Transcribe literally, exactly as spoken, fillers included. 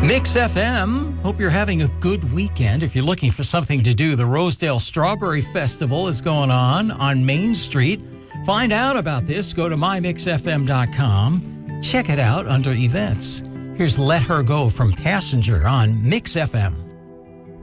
Mix F M. Hope you're having a good weekend. If you're looking for something to do, the Rosedale Strawberry Festival is going on on Main Street. Find out about this. Go to my mix f m dot com. Check it out under events. Here's Let Her Go from Passenger on Mix F M.